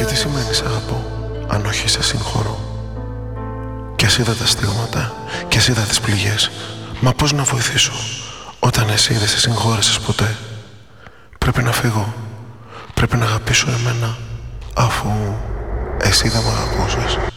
τι σημαίνει σ' αγαπώ, αν όχι σε συγχωρώ? Κι ας είδα τα στίγματα, κι ας είδα τις πληγές, μα πώς να βοηθήσω όταν εσύ δεν σε συγχώρεσες ποτέ? Πρέπει να φύγω, πρέπει να αγαπήσω εμένα, αφού εσύ δεν μ' αγαπούσες.